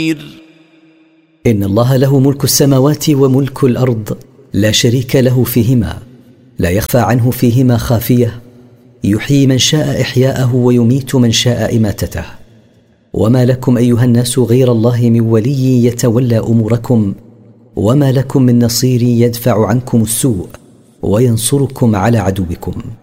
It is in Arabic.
إن الله له ملك السماوات وملك الأرض، لا شريك له فيهما، لا يخفى عنه فيهما خافية، يحيي من شاء إحياءه ويميت من شاء إماتته. وما لكم أيها الناس غير الله من ولي يتولى أموركم، وما لكم من نصير يدفع عنكم السوء وينصركم على عدوكم.